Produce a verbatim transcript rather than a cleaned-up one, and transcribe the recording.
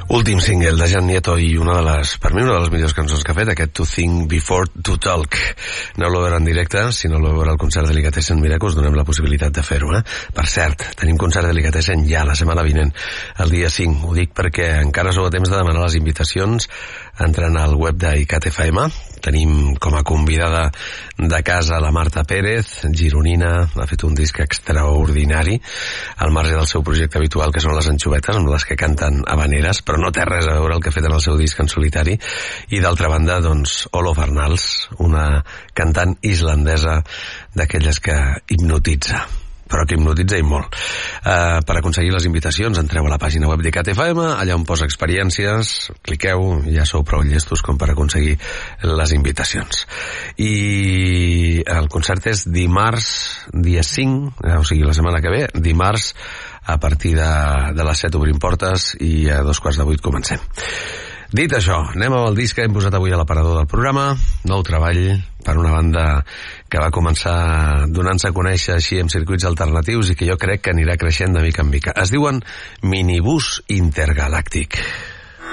Últim single de Jan Nieto i una de les, per mi, una de les millors cançons que ha fet, aquest To Think Before to Talk. Aneu-lo a veure en directe, si no l'heu a veure al concert Delicatessen, mira que us donem la possibilitat de fer-ho, eh? Per cert, tenim concert Delicatessen ja la setmana vinent, el dia cinc. Ho dic perquè encara sou a temps de demanar les invitacions entrant al web d'Icat F M. Tenim com a convidada de casa la Marta Pérez, gironina, ha fet un disc extraordinari al marge del seu projecte habitual, que són les anxovetes, amb les que canten habaneres, però no té res a veure el que ha fet en el seu disc en solitari. I d'altra banda, doncs, Olof Arnalds, una cantant islandesa d'aquelles que hipnotitza, però que hipnotitza i molt. Uh, per aconseguir les invitacions entreu a la pàgina web d'Icat F M, allà on posa experiències, cliqueu, ja sou prou llestos com per aconseguir les invitacions. I el concert és dimarts, dia cinc, o sigui la setmana que ve, dimarts a partir de, de les set obrim portes i a dos quarts de vuit comencem. Dit això, anem amb el disc que hem posat avui a l'aparador del programa, nou treball per una banda que va començar donant-se a conèixer així en circuits alternatius i que jo crec que anirà creixent de mica en mica. Es diuen Minibús Intergalàctic.